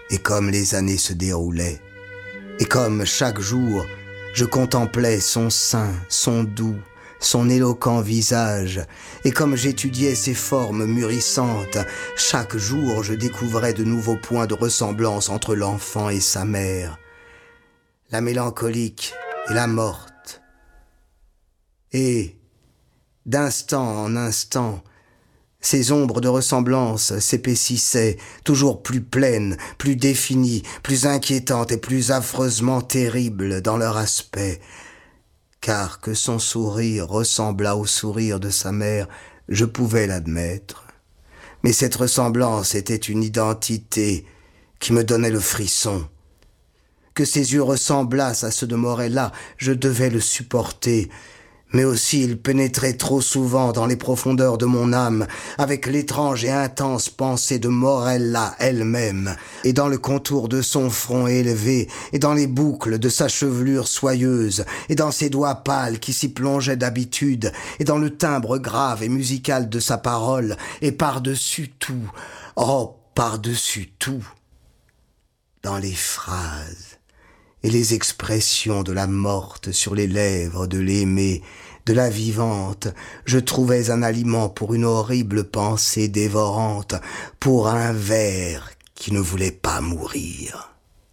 Et comme les années se déroulaient, et comme chaque jour je contemplais son sein, son doux, son éloquent visage, et comme j'étudiais ses formes mûrissantes, chaque jour je découvrais de nouveaux points de ressemblance entre l'enfant et sa mère, la mélancolique et la morte. Et, d'instant en instant, ces ombres de ressemblance s'épaississaient, toujours plus pleines, plus définies, plus inquiétantes et plus affreusement terribles dans leur aspect. Car que son sourire ressemblât au sourire de sa mère, je pouvais l'admettre. Mais cette ressemblance était une identité qui me donnait le frisson. Que ses yeux ressemblassent à ceux de Morella, je devais le supporter. Mais aussi il pénétrait trop souvent dans les profondeurs de mon âme avec l'étrange et intense pensée de Morella elle-même, et dans le contour de son front élevé, et dans les boucles de sa chevelure soyeuse, et dans ses doigts pâles qui s'y plongeaient d'habitude, et dans le timbre grave et musical de sa parole, et par-dessus tout, oh, par-dessus tout, dans les phrases et les expressions de la morte sur les lèvres de l'aimée, de la vivante, je trouvais un aliment pour une horrible pensée dévorante, pour un ver qui ne voulait pas mourir.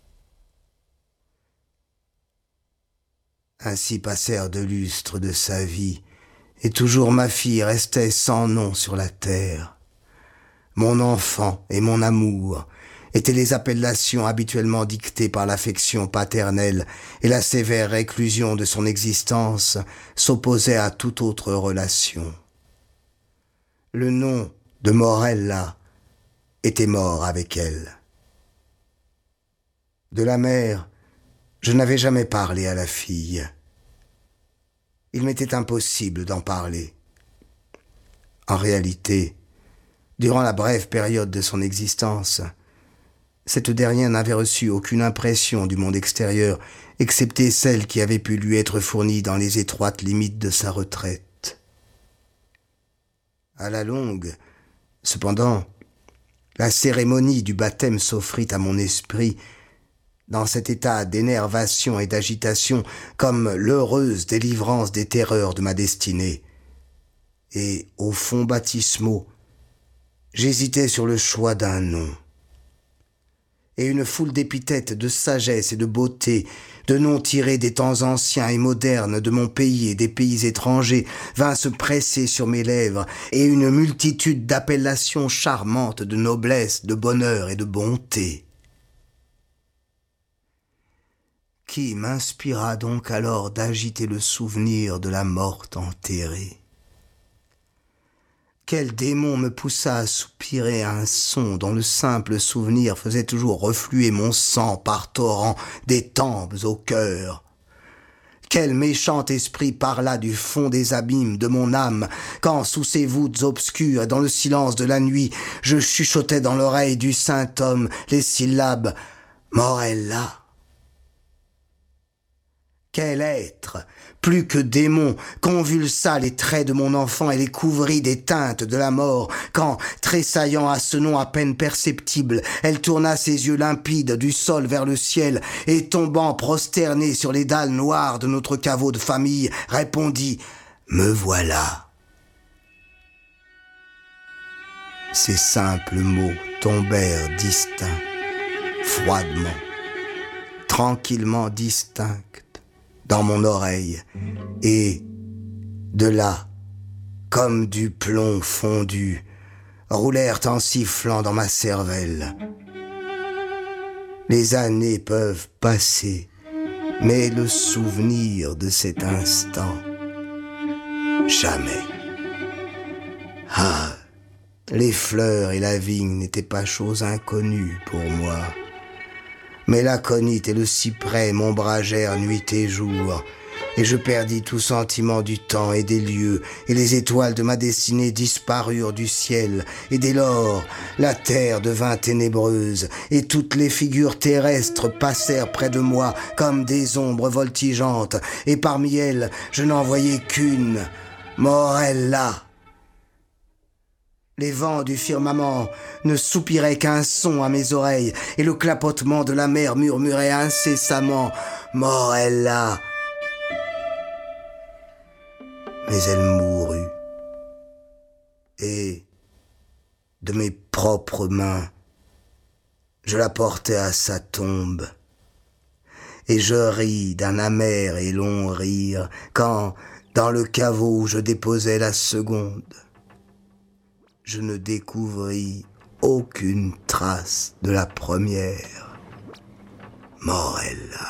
Ainsi passèrent 2 lustres de sa vie, et toujours ma fille restait sans nom sur la terre. Mon enfant et mon amour étaient les appellations habituellement dictées par l'affection paternelle, et la sévère réclusion de son existence s'opposait à toute autre relation. Le nom de Morella était mort avec elle. De la mère, je n'avais jamais parlé à la fille. Il m'était impossible d'en parler. En réalité, durant la brève période de son existence, cette dernière n'avait reçu aucune impression du monde extérieur, excepté celle qui avait pu lui être fournie dans les étroites limites de sa retraite. À la longue, cependant, la cérémonie du baptême s'offrit à mon esprit, dans cet état d'énervation et d'agitation, comme l'heureuse délivrance des terreurs de ma destinée. Et, au fond baptismaux, j'hésitais sur le choix d'un nom. Et une foule d'épithètes de sagesse et de beauté, de noms tirés des temps anciens et modernes de mon pays et des pays étrangers, vint se presser sur mes lèvres, et une multitude d'appellations charmantes de noblesse, de bonheur et de bonté. Qui m'inspira donc alors d'agiter le souvenir de la morte enterrée? Quel démon me poussa à soupirer un son dont le simple souvenir faisait toujours refluer mon sang par torrents des tempes au cœur? Quel méchant esprit parla du fond des abîmes de mon âme, quand, sous ces voûtes obscures et dans le silence de la nuit, je chuchotais dans l'oreille du saint homme les syllabes « Morella ». Quel être, plus que démon, convulsa les traits de mon enfant et les couvrit des teintes de la mort, quand, tressaillant à ce nom à peine perceptible, elle tourna ses yeux limpides du sol vers le ciel et, tombant prosternée sur les dalles noires de notre caveau de famille, répondit « Me voilà ». Ces simples mots tombèrent distincts, froidement, tranquillement distincts, dans mon oreille, et, de là, comme du plomb fondu, roulèrent en sifflant dans ma cervelle. Les années peuvent passer, mais le souvenir de cet instant, jamais. Ah, les fleurs et la vigne n'étaient pas choses inconnues pour moi. Mais l'aconite et le cyprès m'ombragèrent nuit et jour, et je perdis tout sentiment du temps et des lieux, et les étoiles de ma destinée disparurent du ciel, et dès lors la terre devint ténébreuse, et toutes les figures terrestres passèrent près de moi comme des ombres voltigeantes, et parmi elles je n'en voyais qu'une, Morella. Les vents du firmament ne soupiraient qu'un son à mes oreilles, et le clapotement de la mer murmurait incessamment « Morella !» Mais elle mourut, et, de mes propres mains, je la portai à sa tombe, et je ris d'un amer et long rire quand, dans le caveau où je déposai la seconde, je ne découvris aucune trace de la première. Morella.